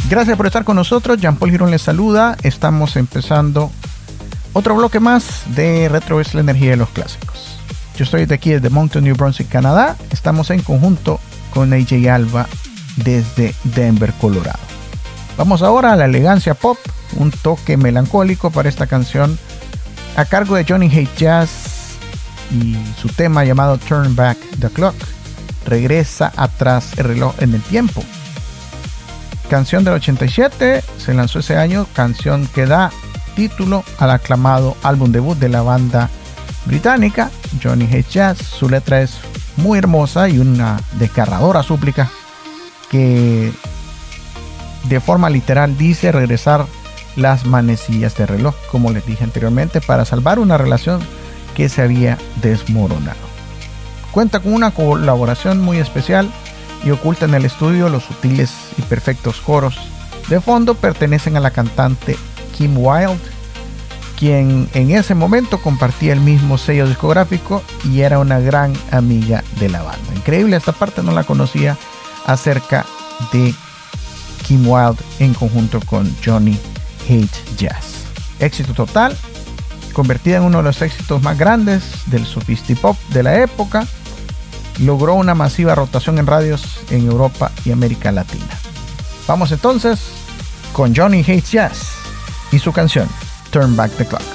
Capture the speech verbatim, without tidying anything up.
Gracias por estar con nosotros. Jean-Paul Girón les saluda. Estamos empezando otro bloque más de Retro es la energía de los clásicos. Yo estoy de aquí desde Moncton, New Brunswick, Canadá. Estamos en conjunto con A J Alba desde Denver, Colorado. Vamos ahora a la elegancia pop, un toque melancólico para esta canción a cargo de Johnny Hates Jazz y su tema llamado Turn Back the Clock. Regresa atrás el reloj en el tiempo. Canción del ochenta y siete, se lanzó ese año, canción que da título al aclamado álbum debut de la banda británica Johnny Hates Jazz. Su letra es muy hermosa y una desgarradora súplica que de forma literal dice regresar las manecillas de reloj, como les dije anteriormente, para salvar una relación que se había desmoronado. Cuenta con una colaboración muy especial y oculta en el estudio. Los sutiles y perfectos coros de fondo pertenecen a la cantante Kim Wilde, quien en ese momento compartía el mismo sello discográfico y era una gran amiga de la banda. Increíble, esta parte no la conocía acerca de Kim Wilde en conjunto con Johnny Hates Jazz. Éxito total, convertida en uno de los éxitos más grandes del sofistipop de la época. Logró una masiva rotación en radios en Europa y América Latina. Vamos entonces con Johnny Hates Jazz y su canción Turn Back the Clock.